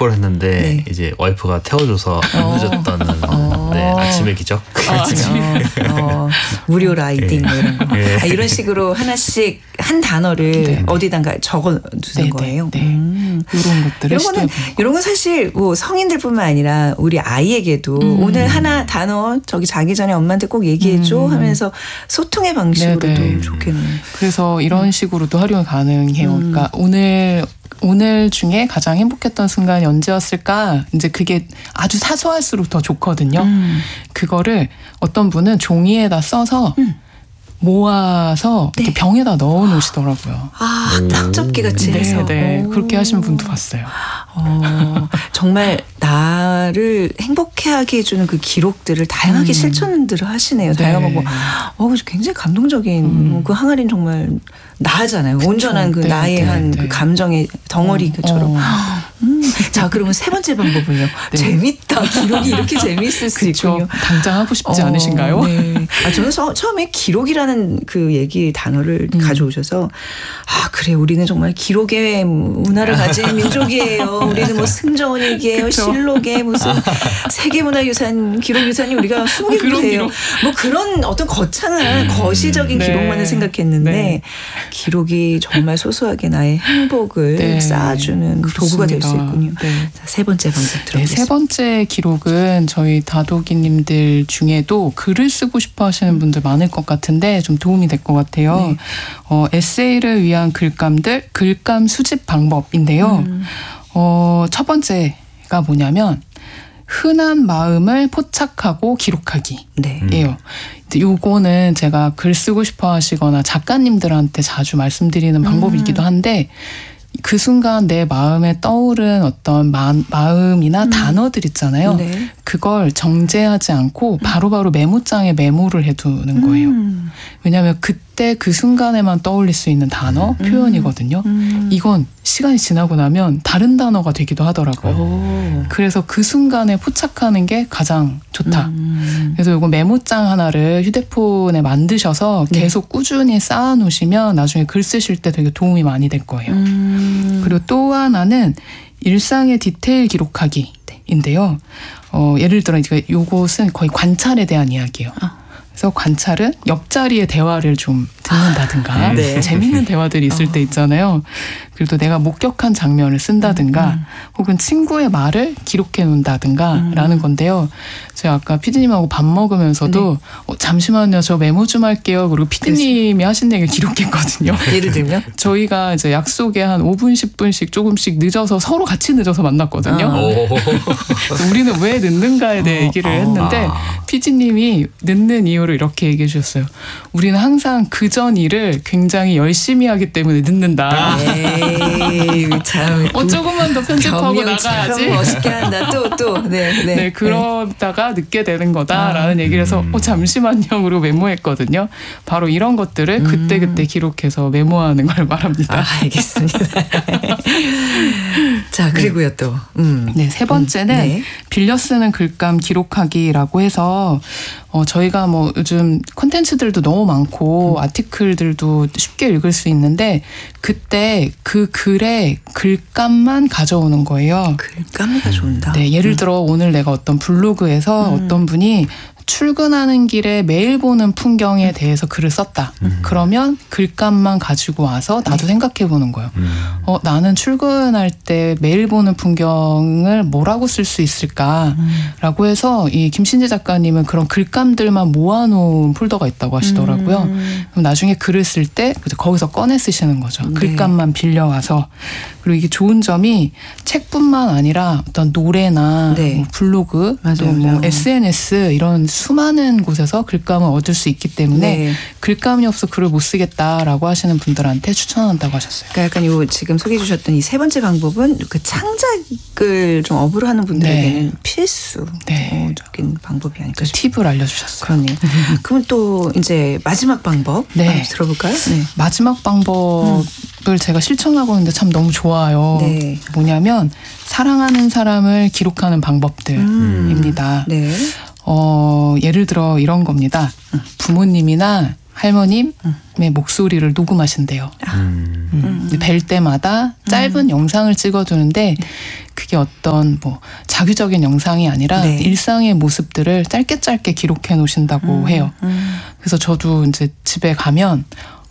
걸 했는데 네. 이제 와이프가 태워줘서 안 늦었다는 네, 아침의 기적. 무료 라이딩 뭐 이런 거. 네. 이런 식으로 하나씩 한 단어를 네. 어디단가 적어두는 거예요. 이런 것들을 이런 건 사실 뭐 성인들뿐만 아니라 우리 아이에게도 오늘 하나 단어 저기 자기 전에 엄마한테 꼭 얘기해줘 하면서 소통의 방식으로도 네네. 좋겠네요. 그래서 이런 식으로도 활용이 가능해요. 그러니까 오늘 중에 가장 행복했던 순간이 언제였을까? 이제 그게 아주 사소할수록 더 좋거든요. 그거를 어떤 분은 종이에다 써서 모아서 이렇게 병에다 넣어 놓으시더라고요. 딱접기 같이 해서. 네, 그렇게 하신 분도 봤어요. 정말 나를 행복해하게 해주는 그 기록들을 다양하게 실천들을 하시네요. 다양하고 굉장히 감동적인 그 항아리는 정말 나잖아요. 온전한 그 나의 한 그 감정의 덩어리처럼. 자, 그러면 세 번째 방법은요. 재밌다. 기록이 이렇게 재밌을 수 있군요. 당장 하고 싶지 않으신가요? 네. 저는 처음에 기록이라는 그 단어를 가져오셔서 그래 우리는 정말 기록의 문화를 가진 민족이에요. 우리는 뭐 승전이기예요. 실록에 무슨 세계문화유산 기록유산이 우리가 20개예요. 뭐 그런 어떤 거창한 거시적인 기록만을 생각했는데 기록이 정말 소소하게 나의 행복을 쌓아주는 도구가 될 수 있군요. 자, 세 번째 방법 들어보겠습니다. 세 번째 기록은 저희 다독이님들 중에도 글을 쓰고 싶어 하시는 분들 많을 것 같은데 좀 도움이 될 것 같아요. 에세이를 위한 글감들, 글감 수집 방법인데요. 첫 번째가 뭐냐면 흔한 마음을 포착하고 기록하기예요. 요거는 제가 글 쓰고 싶어 하시거나 작가님들한테 자주 말씀드리는 방법이기도 한데 그 순간 내 마음에 떠오른 어떤 마음이나 단어들 있잖아요. 그걸 정제하지 않고 바로바로 메모장에 메모를 해두는 거예요. 왜냐하면 그때 그 순간에만 떠올릴 수 있는 단어, 표현이거든요. 이건 시간이 지나고 나면 다른 단어가 되기도 하더라고요. 그래서 그 순간에 포착하는 게 가장 좋다. 그래서 이거 메모장 하나를 휴대폰에 만드셔서 계속 꾸준히 쌓아놓으시면 나중에 글 쓰실 때 되게 도움이 많이 될 거예요. 그리고 또 하나는 일상의 디테일 기록하기인데요. 예를 들어 이것은 거의 관찰에 대한 이야기예요. 그래서 관찰은 옆자리의 대화를 좀 듣는다든가 재밌는 대화들이 있을 때 있잖아요. 그리고 내가 목격한 장면을 쓴다든가 혹은 친구의 말을 기록해 놓는다든가 라는 건데요. 제가 아까 피디님하고 밥 먹으면서도 잠시만요. 저 메모 좀 할게요. 그리고 피디님이 하신 얘기를 기록했거든요. 예를 들면? 저희가 이제 약속에 한 5분, 10분씩 조금씩 늦어서 서로 같이 늦어서 만났거든요. 그래서 우리는 왜 늦는가에 대해 얘기를 했는데 피디님이 늦는 이유를 이렇게 얘기해 주셨어요. 우리는 항상 그전 일을 굉장히 열심히 하기 때문에 늦는다. 참. 조금만 더 편집하고 나가야지. 멋있게 한다. 또. 네. 그러다가 늦게 되는 거다라는 얘기를 해서 잠시만요. 그리고 메모했거든요. 바로 이런 것들을 그때그때 기록해서 메모하는 걸 말합니다. 알겠습니다. 자, 그리고요 또. 세 번째는 빌려 쓰는 글감 기록하기라고 해서 저희가 뭐 요즘 콘텐츠들도 너무 많고 아티클들도 쉽게 읽을 수 있는데 그때 그 글의 글감만 가져오는 거예요. 글감을 가져온다. 네, 예를 들어 오늘 내가 어떤 블로그에서 어떤 분이 출근하는 길에 매일 보는 풍경에 대해서 글을 썼다. 그러면 글감만 가지고 와서 나도 생각해 보는 거예요. 나는 출근할 때 매일 보는 풍경을 뭐라고 쓸 수 있을까라고 해서 이 김신재 작가님은 그런 글감들만 모아놓은 폴더가 있다고 하시더라고요. 그럼 나중에 글을 쓸 때 거기서 꺼내 쓰시는 거죠. 글감만 빌려와서. 그리고 이게 좋은 점이 책뿐만 아니라 어떤 노래나 뭐 블로그, 또 뭐 SNS 이런 수많은 곳에서 글감을 얻을 수 있기 때문에 글감이 없어 글을 못 쓰겠다라고 하시는 분들한테 추천한다고 하셨어요. 그러니까 약간 지금 소개해 주셨던 이 세 번째 방법은 그 창작을 좀 업으로 하는 분들에게는 필수적인 방법이 아닐까 싶어요. 팁을 알려주셨어요. 그러네요. 그럼 또 이제 마지막 방법 들어볼까요? 마지막 방법을 제가 실천하고 있는데 참 너무 좋아요. 뭐냐면 사랑하는 사람을 기록하는 방법들입니다. 예를 들어 이런 겁니다. 부모님이나 할머님의 목소리를 녹음하신대요. 뵐 때마다 짧은 영상을 찍어주는데 그게 어떤 뭐 자규적인 영상이 아니라 네. 일상의 모습들을 짧게 기록해 놓으신다고 해요. 그래서 저도 이제 집에 가면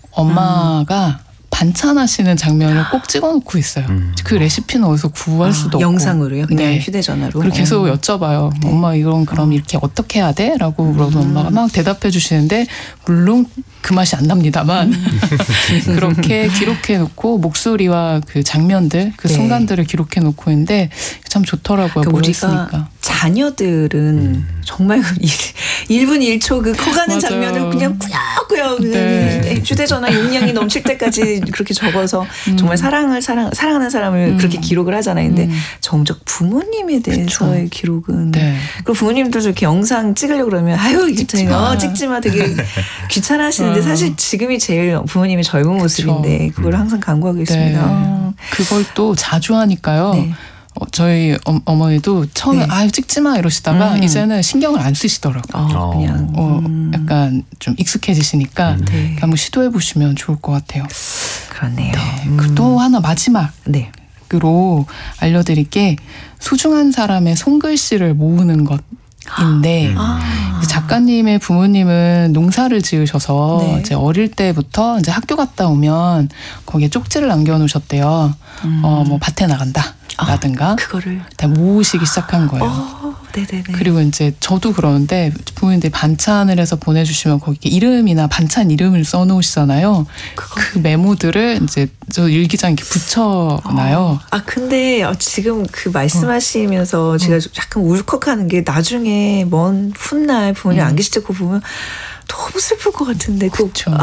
엄마가 반찬하시는 장면을 꼭 찍어놓고 있어요. 그 레시피는 어디서 구할 수도 없고. 영상으로요? 그냥 네. 휴대전화로? 그리고 계속 여쭤봐요. 네. 엄마 이건 그럼 이렇게 어떻게 해야 돼? 라고 물어보면 엄마가 막 대답해 주시는데 물론 그 맛이 안 납니다만 그렇게 기록해 놓고 목소리와 그 장면들 그 네. 순간들을 기록해 놓고 있는데 참 좋더라고요. 그러니까 우리가 모르겠으니까. 자녀들은 정말 1분 1초 그 커가는 맞아요. 장면을 그냥 꾸역꾸역 네. 휴대전화 용량이 넘칠 때까지 그렇게 적어서 정말 사랑하는 사람을 그렇게 기록을 하잖아요. 근데 정작 부모님에 대해서의 기록은 네. 그리고 부모님들도 이렇게 영상 찍으려고 그러면 아유 찍지 마. 찍지 마 되게 귀찮아하시는데 사실 지금이 제일 부모님의 젊은 모습인데 그걸 항상 강구하고 있습니다. 네. 그걸 또 자주 하니까요. 네. 저희 어머니도 처음에 네. 아유 찍지 마 이러시다가 이제는 신경을 안 쓰시더라고요. 그냥 약간 좀 익숙해지시니까 네. 한번 시도해 보시면 좋을 것 같아요. 그렇네요. 그리고 또 하나 마지막으로 네. 알려드릴 게 소중한 사람의 손글씨를 모으는 것인데 작가님의 부모님은 농사를 지으셔서 네. 이제 어릴 때부터 이제 학교 갔다 오면 거기에 쪽지를 남겨놓으셨대요. 뭐 밭에 나간다. 라든가 그거를 다 모으시기 시작한 거예요. 네네네. 그리고 이제 저도 그러는데 부모님들이 반찬을 해서 보내주시면 거기에 이름이나 반찬 이름을 써놓으시잖아요. 그 메모들을 이제 저 일기장에 이렇게 붙여놔요. 근데 지금 그 말씀하시면서 제가 좀 약간 울컥하는 게 나중에 먼 훗날 부모님 안 계실 때 그거 보면 너무 슬플 것 같은데. 그렇죠.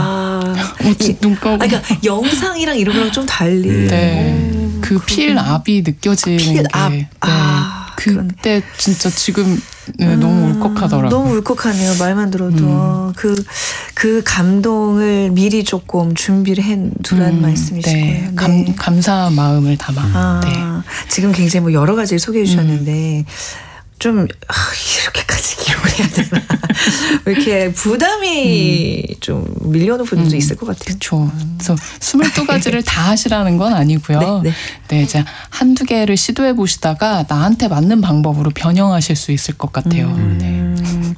눈꺼. 그러니까 영상이랑 이런 거랑 좀 달리. 네. 그 필압이 느껴지는 필압. 게. 네. 그때 진짜 지금 너무 울컥하더라고요. 너무 울컥하네요. 말만 들어도. 그 감동을 미리 조금 준비를 해두라는 말씀이시고요. 네. 네. 감사한 마음을 담아. 네. 지금 굉장히 뭐 여러 가지를 소개해 주셨는데 좀 이렇게까지 기록을 해야 되나. 왜 이렇게 부담이 좀 밀려오는 분들도 있을 것 같아요. 그렇죠. 그래서 22가지를 다 하시라는 건 아니고요. 네, 이제 한두 개를 시도해 보시다가 나한테 맞는 방법으로 변형하실 수 있을 것 같아요. 네.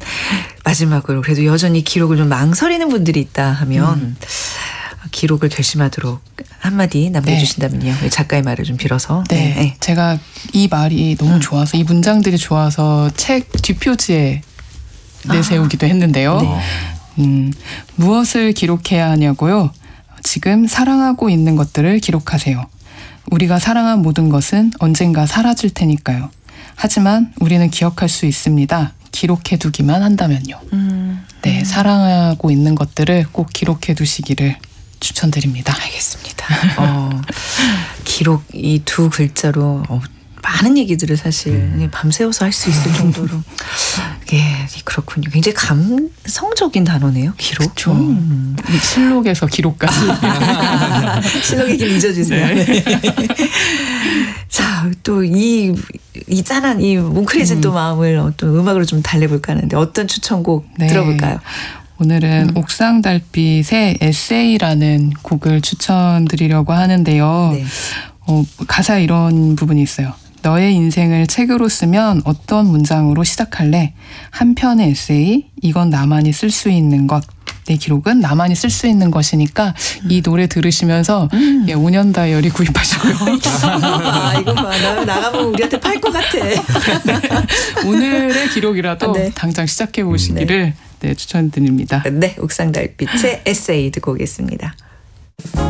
마지막으로 그래도 여전히 기록을 좀 망설이는 분들이 있다 하면 기록을 결심하도록 한마디 남겨주신다면요. 네. 작가의 말을 좀 빌어서. 네. 네. 제가 이 말이 너무 좋아서 이 문장들이 좋아서 책 뒷표지에 내세우기도 했는데요. 네. 무엇을 기록해야 하냐고요? 지금 사랑하고 있는 것들을 기록하세요. 우리가 사랑한 모든 것은 언젠가 사라질 테니까요. 하지만 우리는 기억할 수 있습니다. 기록해 두기만 한다면요. 네, 사랑하고 있는 것들을 꼭 기록해 두시기를 추천드립니다. 알겠습니다. 기록 이 두 글자로 많은 얘기들을 사실 밤새워서 할 수 있을 정도로 그렇군요. 굉장히 감성적인 단어네요. 기록. 그렇죠. 실록에서 기록까지. 실록의 길 잊어주세요. 네. 자, 또 이 짠한 이 뭉클해진 또 마음을 또 음악으로 좀 달래볼까 하는데 어떤 추천곡 들어볼까요? 오늘은 옥상 달빛의 에세이라는 곡을 추천드리려고 하는데요. 네. 가사에 이런 부분이 있어요. 너의 인생을 책으로 쓰면 어떤 문장으로 시작할래? 한 편의 에세이, 이건 나만이 쓸 수 있는 것. 내 기록은 나만이 쓸 수 있는 것이니까 이 노래 들으시면서 5년 다이어리 구입하시고요. 이거 봐. 나가면 우리한테 팔 것 같아. 네. 오늘의 기록이라도 네. 당장 시작해 보시기를 추천드립니다. 네, 옥상 달빛의 에세이 듣고 오겠습니다.